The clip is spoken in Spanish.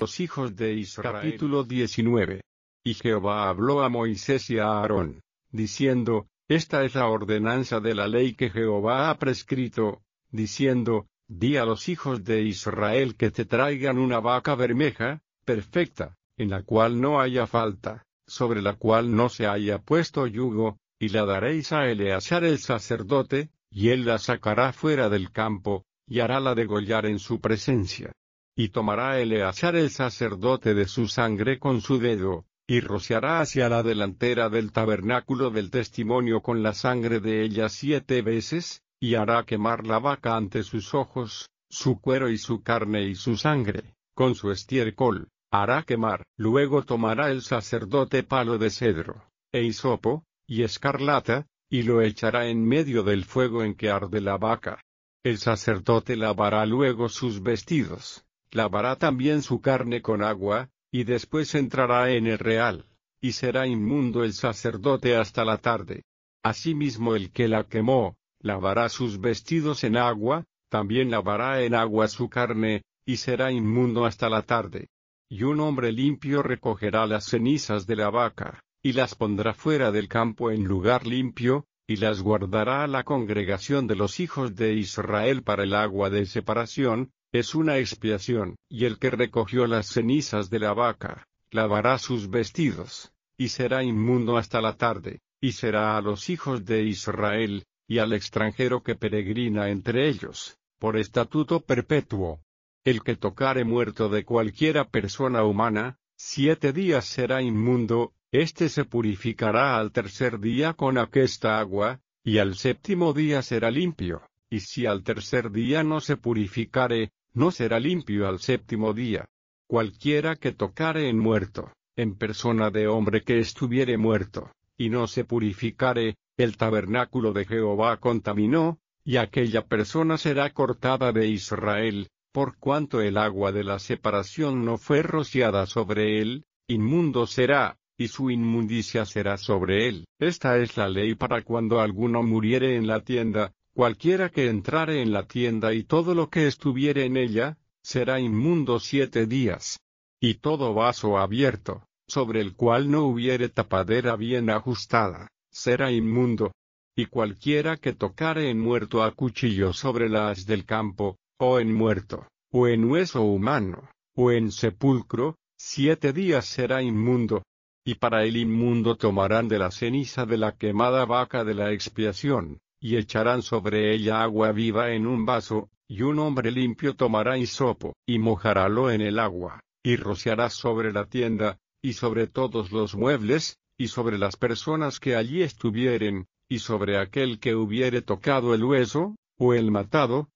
los hijos de Israel. Capítulo 19. Y Jehová habló a Moisés y a Aarón, diciendo, esta es la ordenanza de la ley que Jehová ha prescrito, diciendo, di a los hijos de Israel que te traigan una vaca bermeja, perfecta, en la cual no haya falta, sobre la cual no se haya puesto yugo, y la daréis a Eleazar el sacerdote, y él la sacará fuera del campo, y harála degollar en su presencia. Y tomará Eleazar el sacerdote de su sangre con su dedo, y rociará hacia la delantera del tabernáculo del testimonio con la sangre de ella 7 veces, y hará quemar la vaca ante sus ojos, su cuero y su carne y su sangre, con su estiércol, hará quemar. Luego tomará el sacerdote palo de cedro, e hisopo, y escarlata, y lo echará en medio del fuego en que arde la vaca. El sacerdote lavará luego sus vestidos, lavará también su carne con agua, y después entrará en el real, y será inmundo el sacerdote hasta la tarde. Asimismo el que la quemó, lavará sus vestidos en agua, también lavará en agua su carne, y será inmundo hasta la tarde. Y un hombre limpio recogerá las cenizas de la vaca, y las pondrá fuera del campo en lugar limpio, y las guardará a la congregación de los hijos de Israel para el agua de separación, es una expiación. Y el que recogió las cenizas de la vaca, lavará sus vestidos, y será inmundo hasta la tarde, y será a los hijos de Israel, y al extranjero que peregrina entre ellos, por estatuto perpetuo. El que tocare muerto de cualquiera persona humana, 7 días será inmundo, éste se purificará al tercer día con aquesta agua, y al séptimo día será limpio, y si al tercer día no se purificare, no será limpio al séptimo día. Cualquiera que tocare en muerto, en persona de hombre que estuviere muerto, y no se purificare, el tabernáculo de Jehová contaminó, y aquella persona será cortada de Israel, por cuanto el agua de la separación no fue rociada sobre él, inmundo será, y su inmundicia será sobre él. Esta es la ley para cuando alguno muriere en la tienda, cualquiera que entrare en la tienda y todo lo que estuviere en ella, será inmundo 7 días. Y todo vaso abierto, sobre el cual no hubiere tapadera bien ajustada, será inmundo. Y cualquiera que tocare en muerto a cuchillo sobre la haz del campo, o en muerto, o en hueso humano, o en sepulcro, 7 días será inmundo. Y para el inmundo tomarán de la ceniza de la quemada vaca de la expiación, y echarán sobre ella agua viva en un vaso, y un hombre limpio tomará hisopo, y mojarálo en el agua, y rociará sobre la tienda, y sobre todos los muebles, y sobre las personas que allí estuvieren, y sobre aquel que hubiere tocado el hueso, o el matado,